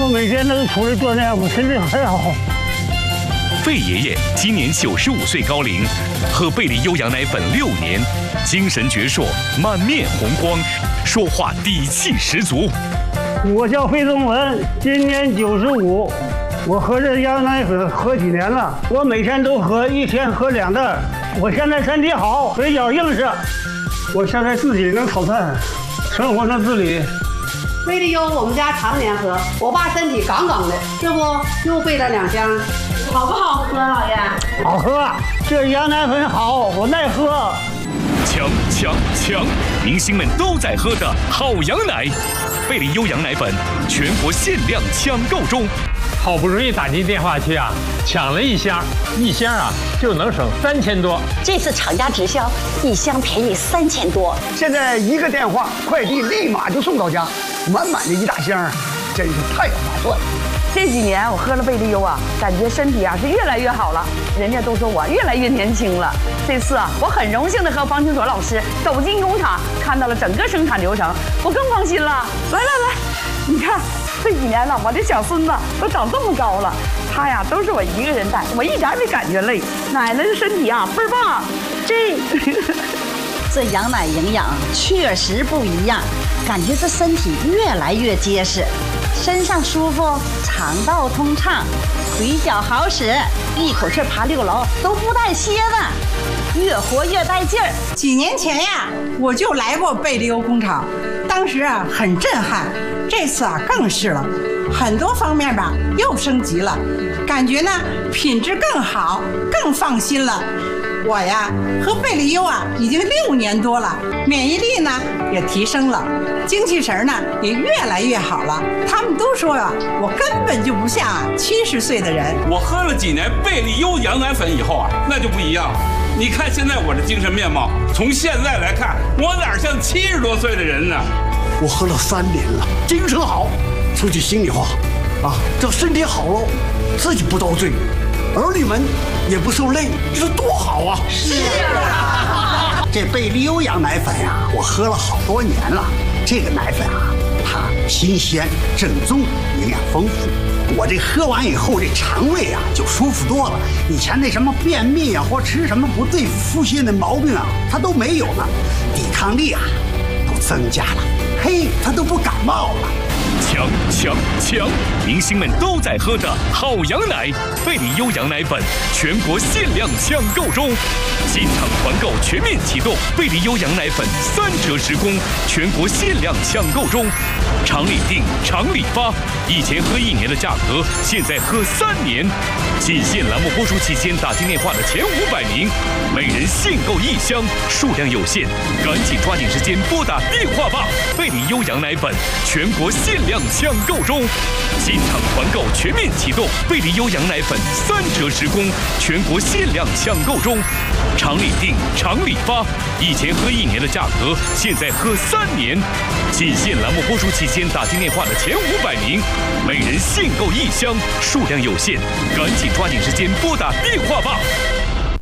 我每天都出来锻炼，我身体很好。 费爷爷今年95岁高龄，喝贝利优羊奶粉6年，精神矍铄，满面红光，说话底气十足。 我叫费宗文，今年95，我喝这羊奶粉喝几年了，我每天都喝，一天喝2袋。我现在身体好，腿脚硬实，我现在自己能炒菜，生活能自理。 贝利优我们家常年喝，我爸身体杠杠的，这不又备了2箱，好不好喝，老爷？ 好喝，这羊奶粉好，我耐喝。抢！明星们都在喝的好羊奶，贝利优羊奶粉全国限量抢购中。 好不容易打进电话去啊，抢了1箱，1箱啊就能省3000多。 这次厂家直销，1箱便宜3000多。 现在1个电话，快递立马就送到家，满满的1大箱，真是太划算了。 这几年我喝了贝利优啊，感觉身体啊是越来越好了，人家都说我越来越年轻了。这次啊，我很荣幸的和方清所老师走进工厂，看到了整个生产流程，我更放心了。来，你看这几年了，我的小孙子都长这么高了，他呀都是我一个人带，我一点也没感觉累。奶奶的身体啊倍儿棒， 这羊奶营养确实不一样，感觉这身体越来越结实，身上舒服，肠道通畅，腿脚好使，一口气爬6楼都不带歇的，越活越带劲儿。 几年前呀，我就来过贝利优工厂，当时啊很震撼，这次啊更是了，很多方面吧又升级了，感觉呢品质更好，更放心了。我呀喝贝利优啊已经6年多了，免疫力呢也提升了，精气神呢也越来越好了。他们都说啊，我根本就不像70岁的人。 我喝了几年贝利优羊奶粉以后啊，那就不一样了。你看现在我的精神面貌，从现在来看，我哪像70多岁的人呢？ 我喝了3年了，精神好。说句心里话，啊，这身体好了，自己不遭罪，儿女们也不受累，你说多好啊！ 是啊， 这贝利优羊奶粉呀，我喝了好多年了。这个奶粉啊，它新鲜、正宗，营养丰富。我这喝完以后，这肠胃啊就舒服多了。以前那什么便秘啊，或吃什么不对付些的毛病啊，它都没有了，抵抗力啊都增加了。嘿，它都不感冒了。 抢！明星们都在喝的好羊奶，贝利优羊奶粉全国限量抢购中，进场团购全面启动，贝利优羊奶粉3折10公，全国限量抢购中，厂里订，厂里发，以前喝1年的价格，现在喝3年。仅限栏目播出期间打进电话的前500名，每人限购1箱，数量有限，赶紧抓紧时间拨打电话吧！贝利优羊奶粉全国限量抢购中，进场团购全面启动，贝利优羊奶粉3折10公，全国限量抢购中，厂里订，厂里发，以前喝1年的价格，现在喝3年。仅限栏目播出期间打进电话的前500名，每人限购1箱，数量有限，赶紧抓紧时间拨打电话吧！